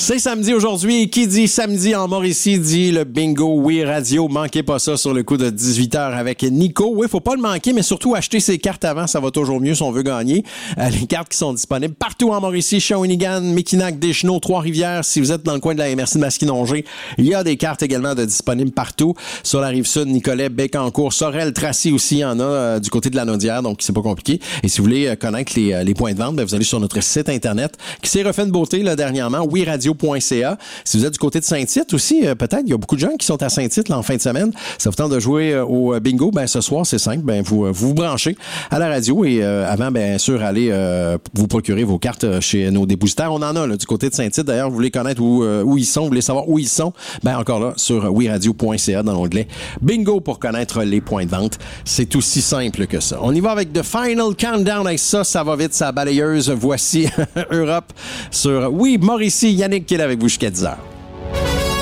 C'est samedi aujourd'hui. Qui dit samedi en Mauricie dit le bingo Oui Radio. Manquez pas ça sur le coup de 18h avec Nico. Oui, faut pas le manquer, mais surtout acheter ses cartes avant. Ça va toujours mieux si on veut gagner. Les cartes qui sont disponibles partout en Mauricie, Shawinigan, Mekinac, Deschenaux, Trois-Rivières. Si vous êtes dans le coin de la MRC de Masquinongé, il y a des cartes également de disponibles partout. Sur la Rive-Sud, Nicolet, Bécancour, Sorel, Tracy aussi, il y en a du côté de la Naudière, donc c'est pas compliqué. Et si vous voulez connaître les points de vente, ben, vous allez sur notre site Internet qui s'est refait une beauté là, dernièrement, wiradio.ca. Si vous êtes du côté de Saint-Tite aussi, peut-être, il y a beaucoup de gens qui sont à Saint-Tite là, en fin de semaine. Ça vous tente de jouer au bingo, ben ce soir, c'est simple, ben vous branchez à la radio et avant, bien sûr, allez vous procurer vos cartes chez nos dépositaires. On en a là, du côté de Saint-Tite. D'ailleurs, vous voulez connaître où ils sont, vous voulez savoir où ils sont, ben encore là, sur wiradio.ca dans l'onglet bingo pour connaître les points de vente. C'est aussi simple que ça. On y va avec The Final Countdown. Avec ça va vite, ça balayeuse. Voici Europe sur Mauricie. Yannick qui est là avec vous jusqu'à 10h.